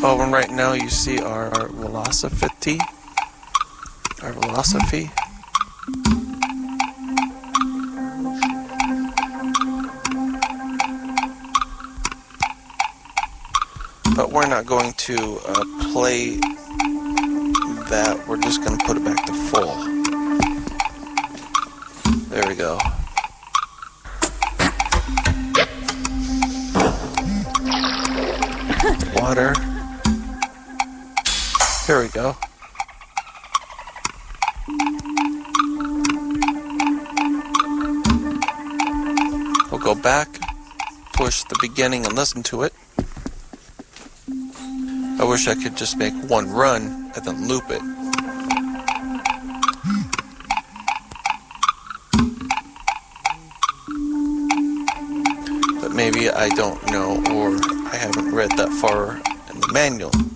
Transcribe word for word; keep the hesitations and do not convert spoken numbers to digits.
Oh, and right now you see our, our velocity. Our velocity. But we're not going to uh, play that. We're just going to put it back to full. There we go. Water. Here we go. We'll go back, push the beginning and listen to it. I wish I could just make one run and then loop it. But maybe I don't know, or I haven't read that far in the manual.